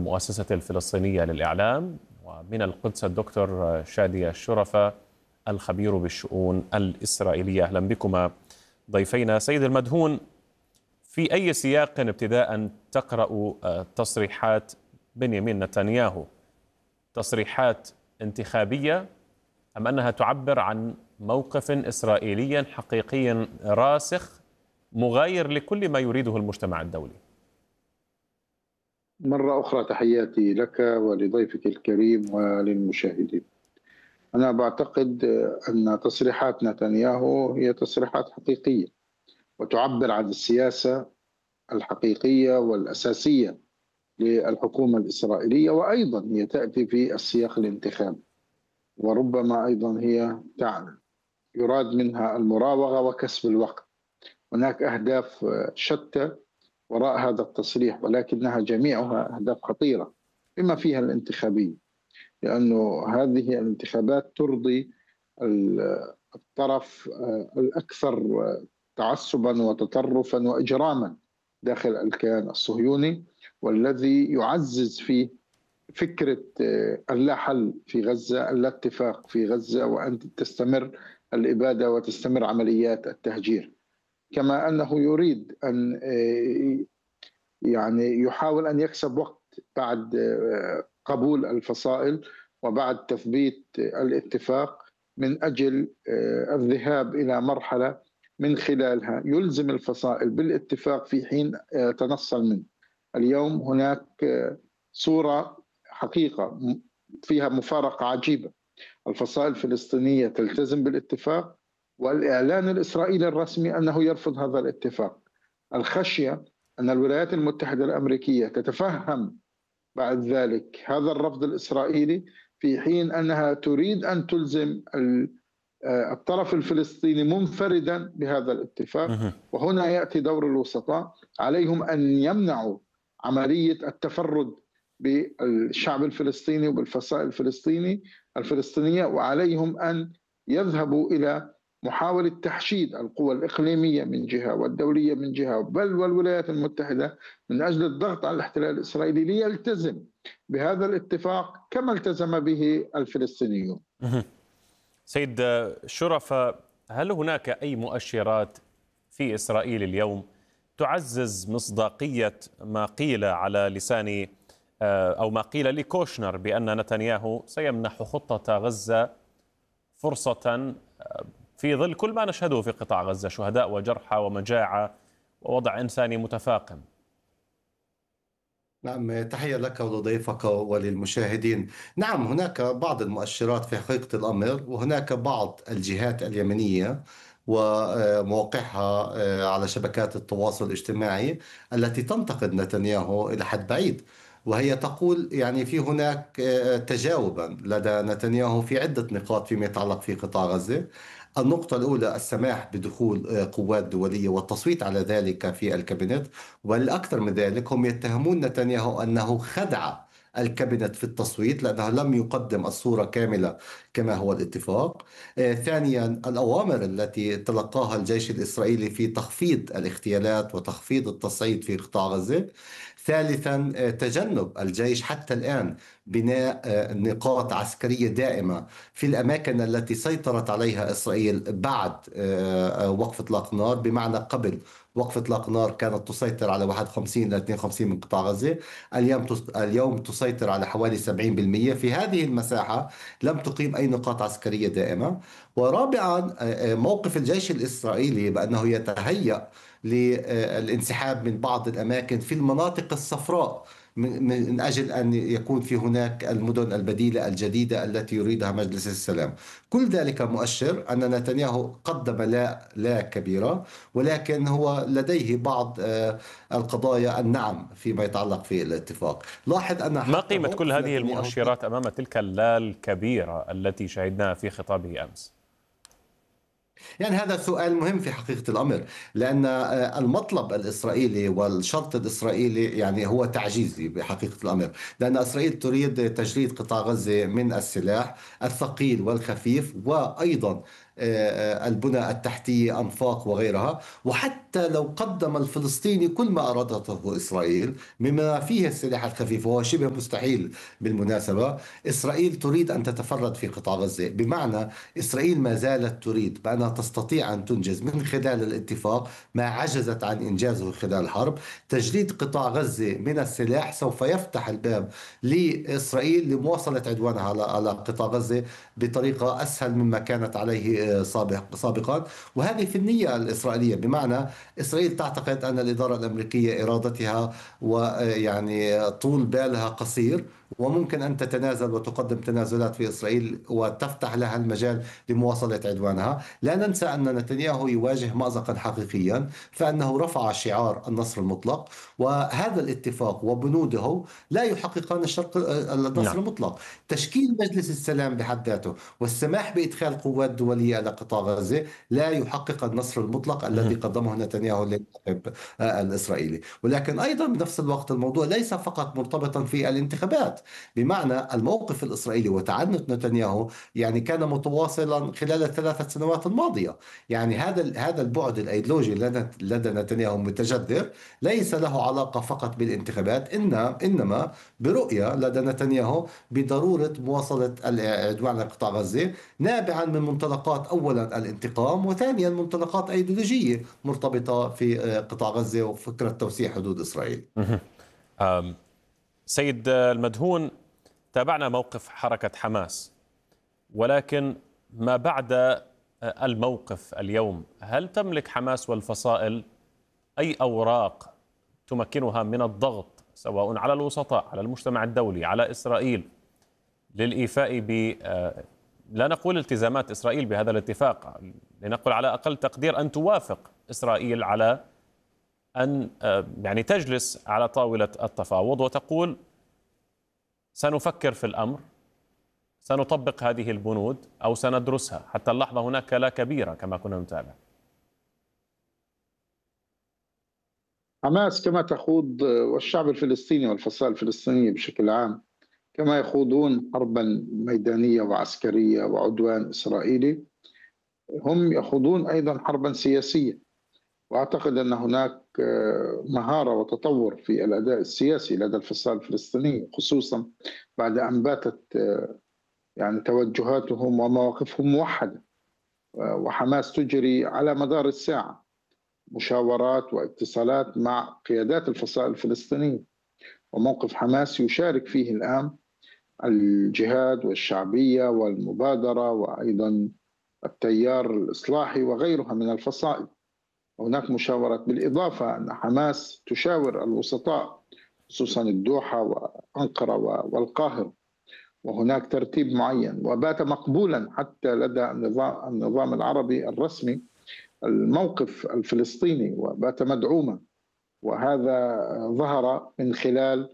المؤسسة الفلسطينية للإعلام، ومن القدس الدكتور شادي الشرفة الخبير بالشؤون الإسرائيلية. أهلا بكما ضيفينا. سيد المدهون، في أي سياق ابتداء تقرأ تصريحات بنيامين نتنياهو؟ تصريحات انتخابية أم أنها تعبر عن موقف إسرائيلي حقيقي راسخ مغاير لكل ما يريده المجتمع الدولي؟ مرة أخرى تحياتي لك ولضيفك الكريم وللمشاهدين. أنا بعتقد أن تصريحات نتنياهو هي تصريحات حقيقية وتعبر عن السياسة الحقيقية والأساسية للحكومة الإسرائيلية، وأيضا هي تأتي في السياق الانتخابي، وربما أيضا هي يراد منها المراوغة وكسب الوقت. هناك أهداف شتى وراء هذا التصريح، ولكنها جميعها أهداف خطيرة بما فيها الانتخابية، لأنه هذه الانتخابات ترضي الطرف الأكثر تعصبا وتطرفا وإجراما داخل الكيان الصهيوني، والذي يعزز فيه فكرة اللا حل في غزة، اللا اتفاق في غزة، وأن تستمر الإبادة وتستمر عمليات التهجير. كما أنه يريد أن يحاول أن يكسب وقت بعد قبول الفصائل وبعد تثبيت الاتفاق، من أجل الذهاب إلى مرحلة من خلالها يلزم الفصائل بالاتفاق في حين تنصل منه. اليوم هناك صورة حقيقة فيها مفارقة عجيبة، الفصائل الفلسطينية تلتزم بالاتفاق والإعلان الإسرائيلي الرسمي أنه يرفض هذا الاتفاق. الخشية أن الولايات المتحدة الأمريكية تتفهم بعد ذلك هذا الرفض الإسرائيلي، في حين أنها تريد أن تلزم الطرف الفلسطيني منفردا بهذا الاتفاق. وهنا يأتي دور الوسطاء، عليهم أن يمنعوا عملية التفرد بالشعب الفلسطيني وبالفصائل الفلسطينية، وعليهم أن يذهبوا إلى محاولة تحشيد القوى الإقليمية من جهة والدولية من جهة، بل والولايات المتحدة، من أجل الضغط على الاحتلال الإسرائيلي ليلتزم بهذا الاتفاق كما التزم به الفلسطينيون. سيد شرفة، هل هناك أي مؤشرات في إسرائيل اليوم تعزز مصداقية ما قيل على لسان أو ما قيل لكوشنر بأن نتنياهو سيمنح خطة غزة فرصة في ظل كل ما نشهده في قطاع غزة، شهداء وجرحى ومجاعة ووضع إنساني متفاقم؟ نعم، تحية لك ولضيفك وللمشاهدين. نعم، هناك بعض المؤشرات في حقيقة الأمر، وهناك بعض الجهات اليمنية ومواقعها على شبكات التواصل الاجتماعي التي تنتقد نتنياهو إلى حد بعيد، وهي تقول يعني في هناك تجاوبا لدى نتنياهو في عدة نقاط فيما يتعلق في قطاع غزة. النقطة الأولى السماح بدخول قوات دولية والتصويت على ذلك في الكابينت، والأكثر من ذلك هم يتهمون نتنياهو أنه خدع الكابينت في التصويت لأنه لم يقدم الصورة كاملة كما هو الاتفاق. ثانيا الأوامر التي تلقاها الجيش الإسرائيلي في تخفيض الاغتيالات وتخفيض التصعيد في قطاع غزة. ثالثا تجنب الجيش حتى الآن بناء نقاط عسكرية دائمة في الأماكن التي سيطرت عليها إسرائيل بعد وقف إطلاق نار، بمعنى قبل وقف إطلاق نار كانت تسيطر على 51 إلى 52 من قطاع غزة، اليوم تسيطر على حوالي 70%. في هذه المساحة لم تقيم أي نقاط عسكرية دائمة. ورابعا موقف الجيش الإسرائيلي بأنه يتهيأ للانسحاب من بعض الأماكن في المناطق الصفراء من أجل أن يكون في هناك المدن البديلة الجديدة التي يريدها مجلس السلام. كل ذلك مؤشر أن نتنياهو قدم لا كبيرة، ولكن هو لديه بعض القضايا النعم فيما يتعلق في الاتفاق. لاحظ أن ما قيمة كل هذه المؤشرات أمام تلك اللا الكبيرة التي شهدناها في خطابه أمس؟ يعني هذا سؤال مهم في حقيقة الأمر، لأن المطلب الإسرائيلي والشرط الإسرائيلي يعني هو تعجيزي بحقيقة الأمر، لأن إسرائيل تريد تجريد قطاع غزة من السلاح الثقيل والخفيف، وأيضا البنى التحتية، أنفاق وغيرها. وحتى لو قدم الفلسطيني كل ما أرادته إسرائيل مما فيه السلاح الخفيف، وهو شبه مستحيل بالمناسبة، إسرائيل تريد أن تتفرد في قطاع غزة. بمعنى إسرائيل ما زالت تريد بأنها تستطيع أن تنجز من خلال الاتفاق ما عجزت عن إنجازه خلال الحرب. تجريد قطاع غزة من السلاح سوف يفتح الباب لإسرائيل لمواصلة عدوانها على قطاع غزة بطريقة أسهل مما كانت عليه سابقا. وهذه في النية الإسرائيلية، بمعنى إسرائيل تعتقد أن الإدارة الأمريكية إرادتها ويعني طول بالها قصير، وممكن أن تتنازل وتقدم تنازلات في إسرائيل وتفتح لها المجال لمواصلة عدوانها. لا ننسى أن نتنياهو يواجه مأزقا حقيقيا، فأنه رفع شعار النصر المطلق، وهذا الاتفاق وبنوده لا يحققان النصر نعم. المطلق. تشكيل مجلس السلام بحد ذاته والسماح بإدخال قوات دولية إلى قطاع غزة لا يحقق النصر المطلق الذي قدمه نتنياهو للناخب الإسرائيلي. ولكن أيضا بنفس الوقت الموضوع ليس فقط مرتبطا في الانتخابات، بمعنى الموقف الإسرائيلي وتعنت نتنياهو يعني كان متواصلا خلال الثلاث سنوات الماضية. يعني هذا البعد الأيديولوجي لدى نتنياهو متجذر، ليس له علاقة فقط بالانتخابات، إنما برؤية لدى نتنياهو بضرورة مواصلة العدوان على قطاع غزة، نابعا من منطلقات أولا الانتقام، وثانيا منطلقات أيديولوجية مرتبطة في قطاع غزة وفكرة توسيع حدود إسرائيل. سيد المدهون، تابعنا موقف حركة حماس، ولكن ما بعد الموقف اليوم، هل تملك حماس والفصائل أي أوراق تمكنها من الضغط سواء على الوسطاء، على المجتمع الدولي، على إسرائيل، للإيفاء ب لا نقول التزامات إسرائيل بهذا الاتفاق، لنقول على أقل تقدير أن توافق إسرائيل على أن يعني تجلس على طاولة التفاوض وتقول سنفكر في الأمر، سنطبق هذه البنود أو سندرسها؟ حتى اللحظة هناك لا كبيرة كما كنا نتابع. حماس كما تخوض والشعب الفلسطيني والفصائل الفلسطينية بشكل عام كما يخوضون حربا ميدانية وعسكرية وعدوان إسرائيلي، هم يخوضون أيضا حربا سياسية. وأعتقد أن هناك مهارة وتطور في الأداء السياسي لدى الفصائل الفلسطينية، خصوصا بعد أن باتت يعني توجهاتهم ومواقفهم موحدة. وحماس تجري على مدار الساعة مشاورات واتصالات مع قيادات الفصائل الفلسطينية، وموقف حماس يشارك فيه الآن الجهاد والشعبية والمبادرة وأيضا التيار الإصلاحي وغيرها من الفصائل. هناك مشاورات، بالإضافة أن حماس تشاور الوسطاء خصوصا الدوحة وأنقرة والقاهرة، وهناك ترتيب معين وبات مقبولا حتى لدى النظام العربي الرسمي الموقف الفلسطيني، وبات مدعوما. وهذا ظهر من خلال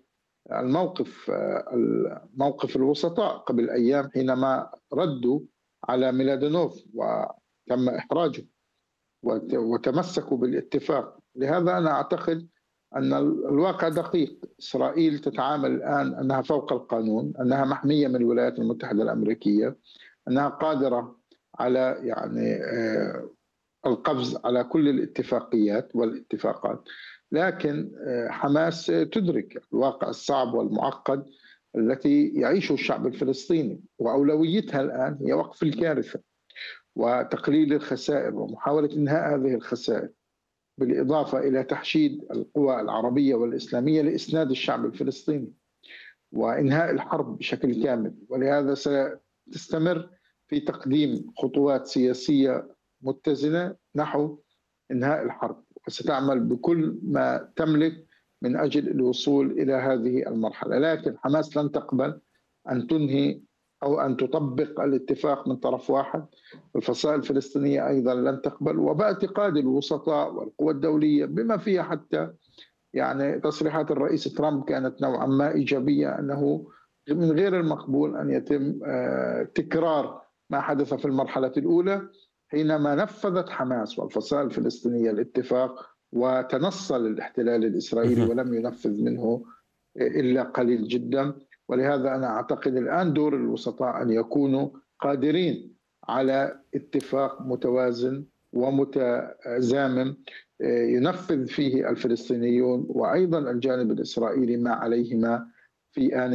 موقف الوسطاء قبل أيام حينما ردوا على ميلادونوف وتم إحراجه وتمسكوا بالاتفاق. لهذا أنا أعتقد أن الواقع دقيق. إسرائيل تتعامل الآن أنها فوق القانون، أنها محمية من الولايات المتحدة الأمريكية، أنها قادرة على يعني القفز على كل الاتفاقيات والاتفاقات. لكن حماس تدرك الواقع الصعب والمعقد التي يعيشه الشعب الفلسطيني، وأولويتها الآن هي وقف الكارثة وتقليل الخسائر ومحاولة إنهاء هذه الخسائر، بالإضافة إلى تحشيد القوى العربية والإسلامية لإسناد الشعب الفلسطيني وإنهاء الحرب بشكل كامل. ولهذا ستستمر في تقديم خطوات سياسية متزنة نحو إنهاء الحرب، وستعمل بكل ما تملك من أجل الوصول إلى هذه المرحلة. لكن حماس لن تقبل أن تنهي أو أن تطبق الاتفاق من طرف واحد، الفصائل الفلسطينية أيضا لن تقبل. وباعتقاد الوسطاء والقوى الدولية بما فيها حتى يعني تصريحات الرئيس ترامب كانت نوعا ما إيجابية، أنه من غير المقبول أن يتم تكرار ما حدث في المرحلة الأولى حينما نفذت حماس والفصائل الفلسطينية الاتفاق وتنصل الاحتلال الإسرائيلي ولم ينفذ منه إلا قليل جدا. ولهذا أنا أعتقد الآن دور الوسطاء أن يكونوا قادرين على اتفاق متوازن ومتزامن ينفذ فيه الفلسطينيون وأيضا الجانب الإسرائيلي ما عليهما في آن